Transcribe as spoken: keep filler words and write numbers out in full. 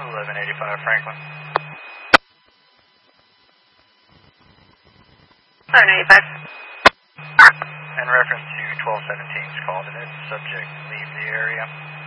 eleven eighty-five Franklin. eleven eighty-five. In reference to twelve seventeen's call, did that subject leave the area?